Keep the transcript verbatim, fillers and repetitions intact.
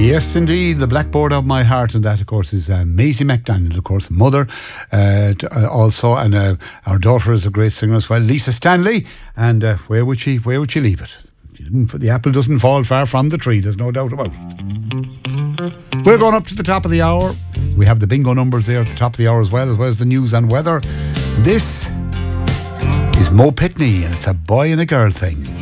Yes, indeed, the blackboard of my heart, and that, of course, is uh, Maisie McDaniel, of course, mother, uh, t- uh, also, and uh, our daughter is a great singer as well, Lisa Stanley. And uh, where would she? Where would she leave it? She didn't, the apple doesn't fall far from the tree. There's no doubt about it. We're going up to the top of the hour. We have the bingo numbers there at the top of the hour as well, as well as the news and weather. This is Mo Pitney, and it's a boy and a girl thing.